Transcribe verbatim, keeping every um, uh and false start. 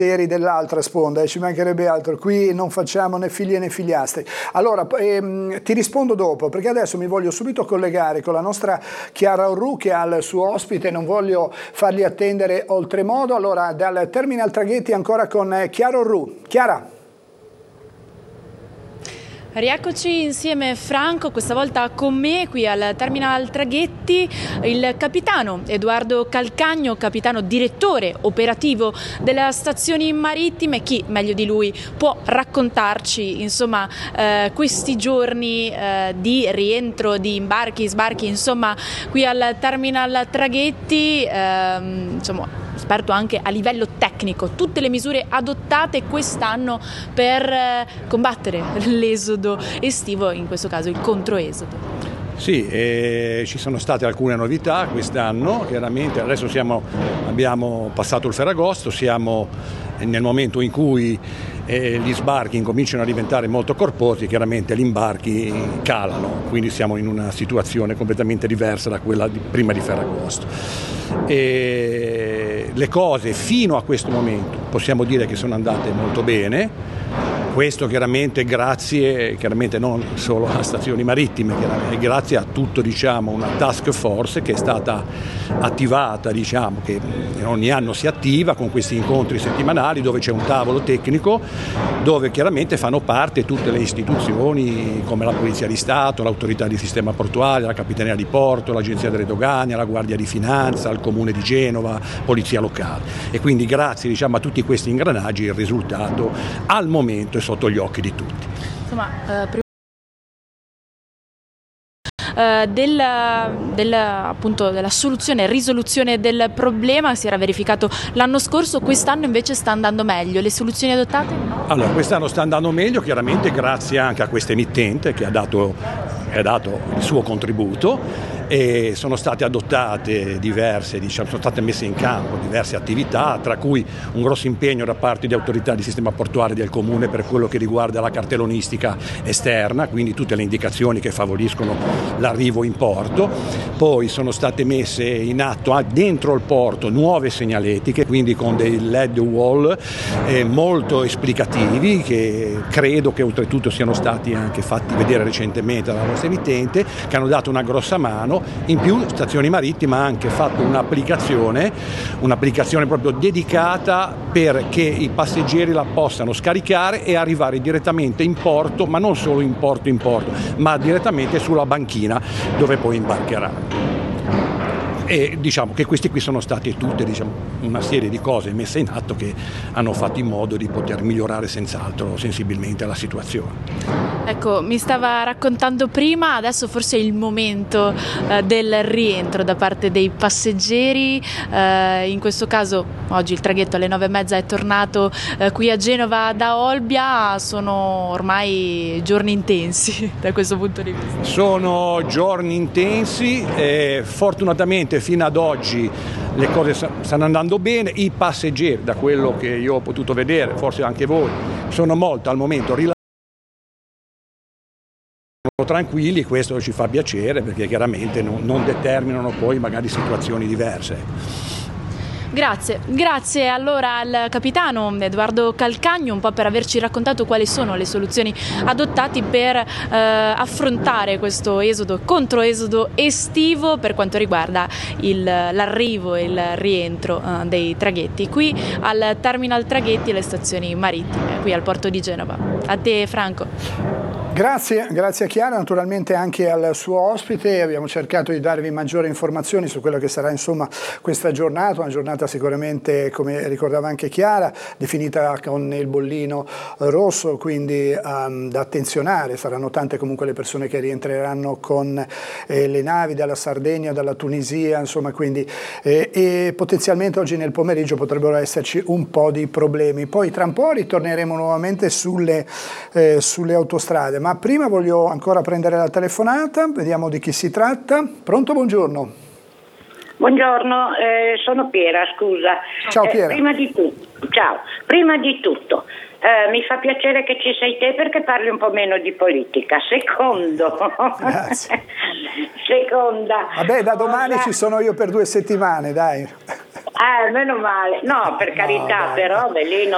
dell'altra sponda, e ci mancherebbe altro, qui non facciamo né figli né figliastri. Allora ehm, ti rispondo dopo, perché adesso mi voglio subito collegare con la nostra Chiara Orru che ha il suo ospite, non voglio farli attendere oltremodo. Allora dal Terminal Traghetti ancora con Chiara Orru. Chiara. Rieccoci insieme Franco, questa volta con me qui al Terminal Traghetti il capitano Edoardo Calcagno, capitano direttore operativo delle stazioni marittime. Chi meglio di lui può raccontarci insomma eh, questi giorni eh, di rientro, di imbarchi, sbarchi insomma qui al Terminal Traghetti, eh, insomma esperto anche a livello tecnico, tutte le misure adottate quest'anno per eh, combattere l'esodo estivo, in questo caso il controesodo. Sì, eh, ci sono state alcune novità quest'anno, chiaramente adesso siamo, abbiamo passato il Ferragosto, siamo nel momento in cui eh, gli sbarchi incominciano a diventare molto corposi, chiaramente gli imbarchi calano, quindi siamo in una situazione completamente diversa da quella di prima di Ferragosto. E le cose fino a questo momento possiamo dire che sono andate molto bene. Questo chiaramente grazie, chiaramente non solo a stazioni marittime, grazie a tutto diciamo, una task force che è stata attivata, diciamo, che ogni anno si attiva con questi incontri settimanali dove c'è un tavolo tecnico dove chiaramente fanno parte tutte le istituzioni come la Polizia di Stato, l'Autorità di Sistema Portuale, la Capitaneria di Porto, l'Agenzia delle Dogane, la Guardia di Finanza, il Comune di Genova, Polizia Locale. E quindi grazie diciamo, a tutti questi ingranaggi il risultato al momento sotto gli occhi di tutti. Insomma, eh, Uh, della, della, appunto, della soluzione e risoluzione del problema si era verificato l'anno scorso, quest'anno invece sta andando meglio. Le soluzioni adottate? Allora, quest'anno sta andando meglio, chiaramente grazie anche a questa emittente che ha dato, ha dato il suo contributo e sono state adottate diverse, diciamo, sono state messe in campo diverse attività, tra cui un grosso impegno da parte di autorità di sistema portuale del Comune per quello che riguarda la cartellonistica esterna, quindi tutte le indicazioni che favoriscono l'arrivo in porto. Poi sono state messe in atto dentro il porto nuove segnaletiche, quindi con dei L E D wall eh, molto esplicativi che credo che oltretutto siano stati anche fatti vedere recentemente dalla nostra emittente, che hanno dato una grossa mano. In più Stazioni Marittime ha anche fatto un'applicazione, un'applicazione proprio dedicata perché i passeggeri la possano scaricare e arrivare direttamente in porto, ma non solo in porto in porto, ma direttamente sulla banchina dove poi imbarcheranno. E diciamo che queste qui sono state tutte diciamo, una serie di cose messe in atto che hanno fatto in modo di poter migliorare senz'altro sensibilmente la situazione. Ecco, mi stava raccontando prima, adesso forse è il momento eh, del rientro da parte dei passeggeri, eh, in questo caso oggi il traghetto alle nove e mezza è tornato eh, qui a Genova da Olbia, sono ormai giorni intensi da questo punto di vista. Sono giorni intensi e fortunatamente fino ad oggi le cose stanno andando bene, i passeggeri da quello che io ho potuto vedere, forse anche voi, sono molto al momento rilassati, tranquilli, questo ci fa piacere perché chiaramente non, non determinano poi magari situazioni diverse. Grazie, grazie allora al capitano Edoardo Calcagno un po' per averci raccontato quali sono le soluzioni adottate per eh, affrontare questo esodo, controesodo estivo per quanto riguarda il, l'arrivo e il rientro eh, dei traghetti qui al Terminal Traghetti e le stazioni marittime qui al porto di Genova. A te Franco. Grazie, grazie a Chiara, naturalmente anche al suo ospite. Abbiamo cercato di darvi maggiori informazioni su quello che sarà insomma questa giornata, una giornata sicuramente, come ricordava anche Chiara, definita con il bollino rosso, quindi um, da attenzionare. Saranno tante comunque le persone che rientreranno con eh, le navi dalla Sardegna, dalla Tunisia, insomma, quindi eh, e potenzialmente oggi nel pomeriggio potrebbero esserci un po' di problemi. Poi tra un po' ritorneremo nuovamente sulle, eh, sulle autostrade. Ma prima voglio ancora prendere la telefonata, vediamo di chi si tratta. Pronto, buongiorno. Buongiorno, eh, sono Piera, scusa. Ciao Piera. Eh, prima di tutto, ciao. Prima di tutto, eh, mi fa piacere che ci sei te perché parli un po' meno di politica. Secondo. Grazie. Seconda. Vabbè, da domani cosa... ci sono io per due settimane, dai. Eh, meno male. No, per carità, no, però Belino